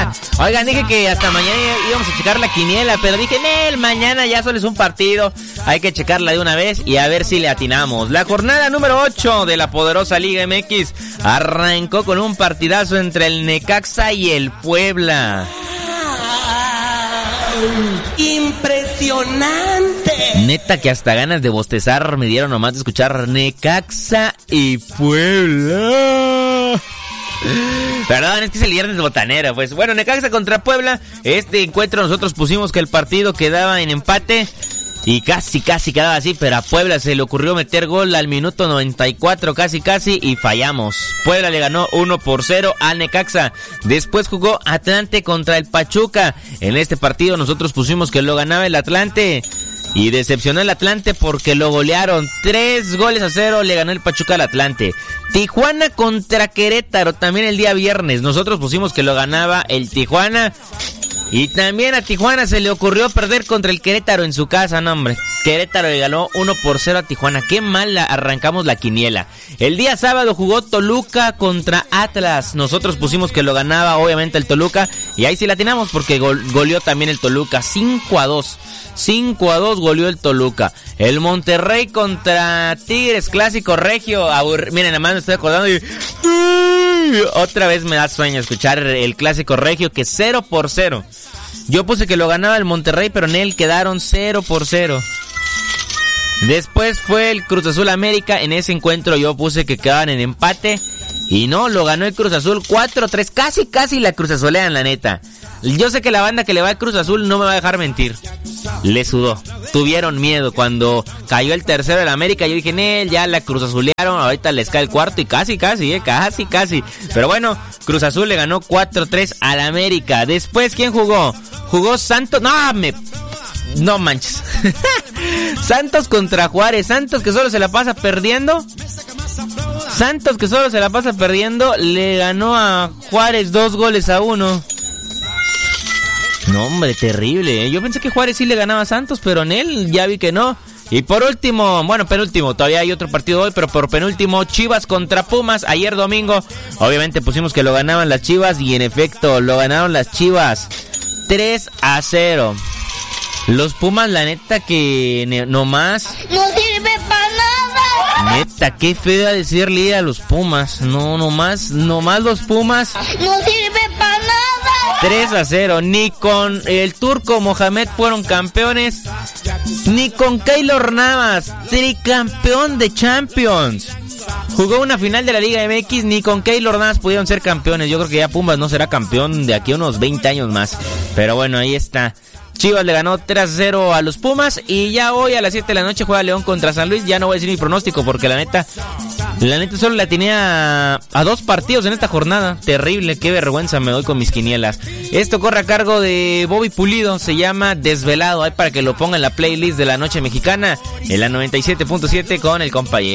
Necaxa. Oigan, dije que hasta mañana íbamos a checar la quiniela, pero dije, mañana ya solo es un partido. Hay que checarla de una vez y a ver si le atinamos. La jornada número 8 de la poderosa Liga MX arrancó con un partidazo entre el Necaxa y el Puebla. ¡Impresionante! Neta que hasta ganas de bostezar me dieron nomás de escuchar Necaxa y Puebla. Perdón, es que es el viernes botanero. Pues bueno, Necaxa contra Puebla. Este encuentro nosotros pusimos que el partido quedaba en empate y casi quedaba así, pero a Puebla se le ocurrió meter gol al minuto 94, casi, y fallamos. Puebla le ganó 1-0 al Necaxa. Después jugó Atlante contra el Pachuca. En este partido nosotros pusimos que lo ganaba el Atlante. Y decepcionó el Atlante porque lo golearon 3-0, le ganó el Pachuca al Atlante. Tijuana contra Querétaro, también el día viernes. Nosotros pusimos que lo ganaba el Tijuana. Y también a Tijuana se le ocurrió perder contra el Querétaro en su casa, no hombre. Querétaro le ganó 1-0 a Tijuana. Qué mal arrancamos la quiniela. El día sábado jugó Toluca contra Atlas. Nosotros pusimos que lo ganaba obviamente el Toluca. Y ahí sí la atinamos porque goleó también el Toluca. 5-2. 5-2 goleó el Toluca. El Monterrey contra Tigres, clásico regio. Miren, nada más me estoy acordando y... otra vez me da sueño escuchar el clásico regio, que 0-0. Yo puse que lo ganaba el Monterrey, pero en él quedaron 0-0. Después fue el Cruz Azul América. En ese encuentro yo puse que quedaban en empate. Y no, lo ganó el Cruz Azul 4-3. Casi la Cruz Azulean, la neta. Yo sé que la banda que le va al Cruz Azul no me va a dejar mentir. Le sudó. Tuvieron miedo cuando cayó el tercero del América. Yo dije, ya la Cruz Azulearon. Ahorita les cae el cuarto y casi. Pero bueno, Cruz Azul le ganó 4-3 al América. Después, ¿quién jugó? Jugó Santos. No manches. Santos contra Juárez. Santos que solo se la pasa perdiendo. Le ganó a Juárez 2-1. No, hombre, terrible. Yo pensé que Juárez sí le ganaba a Santos, pero en él ya vi que no. Y por último, penúltimo, todavía hay otro partido hoy, pero por penúltimo, Chivas contra Pumas, ayer domingo. Obviamente pusimos que lo ganaban las Chivas y en efecto, lo ganaron las Chivas 3-0. Los Pumas, la neta que nomás... ¡No sirve para nada! Neta, qué feo decirle a los Pumas. No, nomás los Pumas... ¡No sirve para nada! 3-0, ni con el turco Mohamed fueron campeones, ni con Keylor Navas, tricampeón de Champions. Jugó una final de la Liga MX, ni con Keylor Navas pudieron ser campeones. Yo creo que ya Pumas no será campeón de aquí a unos 20 años más. Pero bueno, ahí está. Chivas le ganó 3-0 a los Pumas y ya hoy a las 7 de la noche juega León contra San Luis. Ya no voy a decir mi pronóstico porque la neta solo la tenía a 2 partidos en esta jornada. Terrible, qué vergüenza me doy con mis quinielas. Esto corre a cargo de Bobby Pulido, se llama Desvelado. Ahí para que lo ponga en la playlist de la noche mexicana en la 97.7 con el compañero.